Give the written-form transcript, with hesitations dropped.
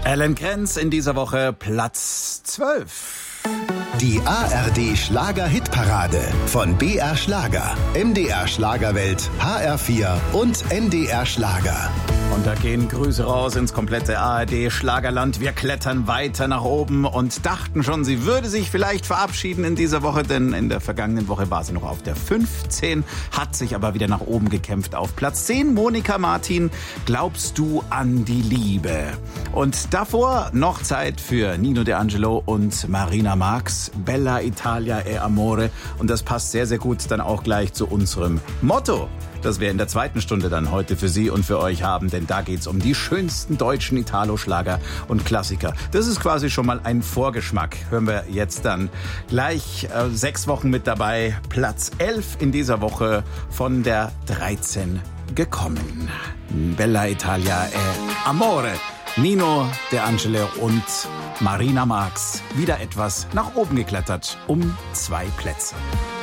Alan Krenz in dieser Woche Platz 12. Die ARD Schlager-Hitparade von BR Schlager, MDR Schlagerwelt, HR4 und NDR Schlager. Und da gehen Grüße raus ins komplette ARD-Schlagerland. Wir klettern weiter nach oben und dachten schon, sie würde sich vielleicht verabschieden in dieser Woche, denn in der vergangenen Woche war sie noch auf der 15, hat sich aber wieder nach oben gekämpft auf Platz 10. Monika Martin, glaubst du an die Liebe? Und davor noch Zeit für Nino De Angelo und Marina Marx, Bella Italia e Amore. Und das passt sehr, sehr gut dann auch gleich zu unserem Motto, das wir in der zweiten Stunde dann heute für Sie und für euch haben, denn da geht's um die schönsten deutschen Italo-Schlager und Klassiker. Das ist quasi schon mal ein Vorgeschmack. Hören wir jetzt dann gleich 6 Wochen mit dabei. Platz 11 in dieser Woche von der 13 gekommen. Bella Italia e Amore. Nino De Angelo und Marina Marx wieder etwas nach oben geklettert, um 2 Plätze.